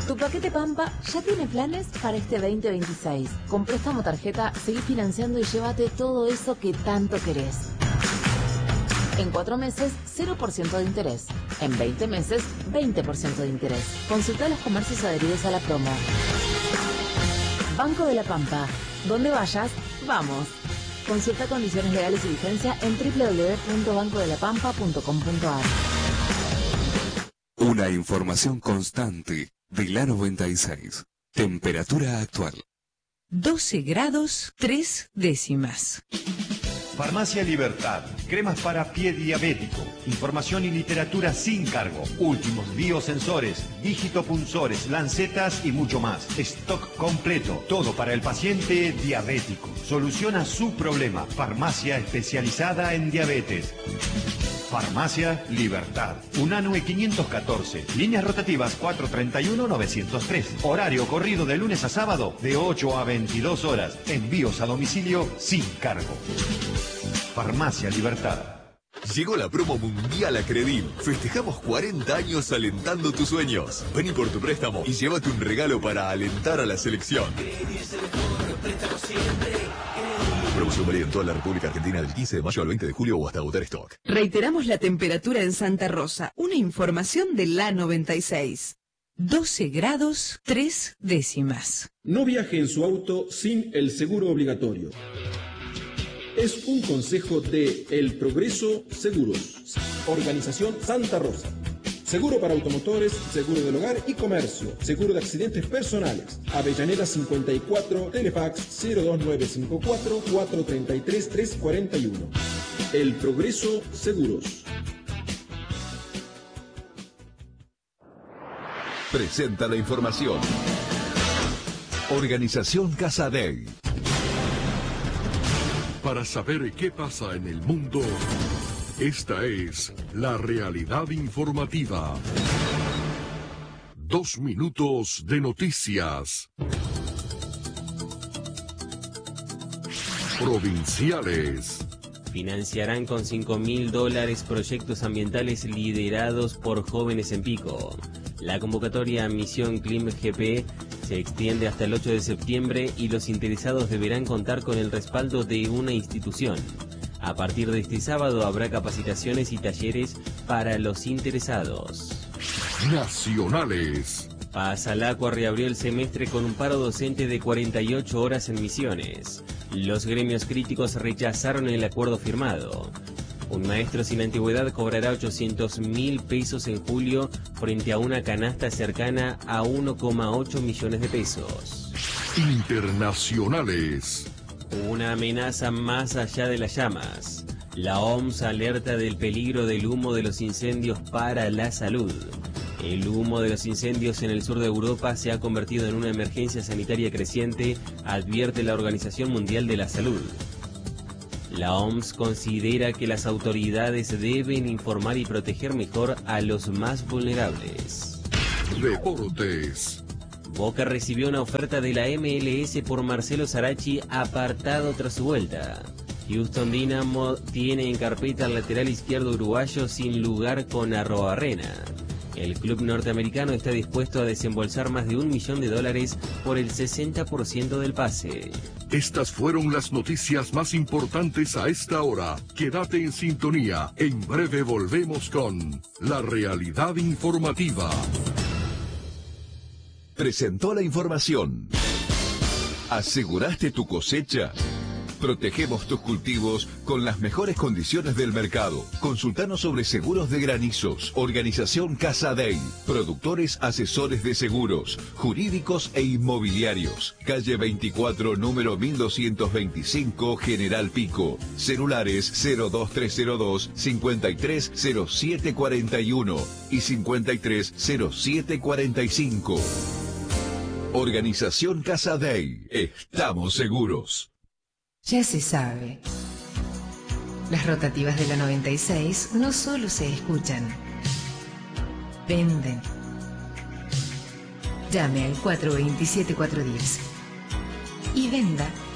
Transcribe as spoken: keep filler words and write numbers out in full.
Tu paquete Pampa ya tiene planes para este veinte veintiséis. Con préstamo tarjeta, seguí financiando y llévate todo eso que tanto querés. En cuatro meses, cero por ciento de interés. En veinte meses, veinte por ciento de interés. Consulta los comercios adheridos a la promo. Banco de la Pampa. Donde vayas, vamos. Consulta condiciones legales y vigencia en doble u doble u doble u punto banco de la pampa punto com punto a r. Una información constante de la noventa y seis. Temperatura actual. doce grados, tres décimas. Farmacia Libertad, cremas para pie diabético, información y literatura sin cargo, últimos biosensores, digitopunzores, lancetas y mucho más. Stock completo, todo para el paciente diabético. Soluciona su problema. Farmacia especializada en diabetes. Farmacia Libertad. Unanue quinientos catorce. Líneas rotativas cuatrocientos treinta y uno novecientos tres. Horario corrido de lunes a sábado de ocho a veintidós horas. Envíos a domicilio sin cargo. Farmacia Libertad. Llegó la promo mundial a Credil. Festejamos cuarenta años alentando tus sueños. Vení por tu préstamo y llévate un regalo para alentar a la selección. Promoción válida en toda la República Argentina del quince de mayo al veinte de julio o hasta agotar stock. Reiteramos la temperatura en Santa Rosa. Una información de la noventa y seis. doce grados, tres décimas. No viaje en su auto sin el seguro obligatorio. Es un consejo de El Progreso Seguros, Organización Santa Rosa. Seguro para automotores, seguro del hogar y comercio, seguro de accidentes personales. Avellaneda cincuenta y cuatro, Telefax cero dos nueve cinco cuatro, cuatro tres tres, tres cuatro uno. El Progreso Seguros. Presenta la información. Organización Casa Day. Para saber qué pasa en el mundo, esta es la realidad informativa. Dos minutos de noticias. Provinciales. Financiarán con cinco mil dólares proyectos ambientales liderados por jóvenes en Pico. La convocatoria Misión Clim G P se extiende hasta el ocho de septiembre y los interesados deberán contar con el respaldo de una institución. A partir de este sábado habrá capacitaciones y talleres para los interesados. Nacionales. Pazalacua reabrió el semestre con un paro docente de cuarenta y ocho horas en Misiones. Los gremios críticos rechazaron el acuerdo firmado. Un maestro sin antigüedad cobrará ochocientos mil pesos en julio frente a una canasta cercana a uno coma ocho millones de pesos. Internacionales. Una amenaza más allá de las llamas. La O M S alerta del peligro del humo de los incendios para la salud. El humo de los incendios en el sur de Europa se ha convertido en una emergencia sanitaria creciente, advierte la Organización Mundial de la Salud. La O M S considera que las autoridades deben informar y proteger mejor a los más vulnerables. Deportes. Boca recibió una oferta de la M L S por Marcelo Sarachi, apartado tras su vuelta. Houston Dynamo tiene en carpeta al lateral izquierdo uruguayo sin lugar con Arroarena. El club norteamericano está dispuesto a desembolsar más de un millón de dólares por el sesenta por ciento del pase. Estas fueron las noticias más importantes a esta hora. Quédate en sintonía. En breve volvemos con La Realidad Informativa. Presentó la información. ¿Aseguraste tu cosecha? Protegemos tus cultivos con las mejores condiciones del mercado. Consultanos sobre seguros de granizos. Organización Casa Day. Productores asesores de seguros, jurídicos e inmobiliarios. Calle veinticuatro, número mil doscientos veinticinco, General Pico. Celulares cero dos tres cero dos, cincuenta y tres cero siete cuarenta y uno y cincuenta y tres cero siete cuarenta y cinco. Organización Casa Day. Estamos seguros. Ya se sabe. Las rotativas de la noventa y seis no solo se escuchan, venden. Llame al cuatro dos siete, cuatro uno cero y venda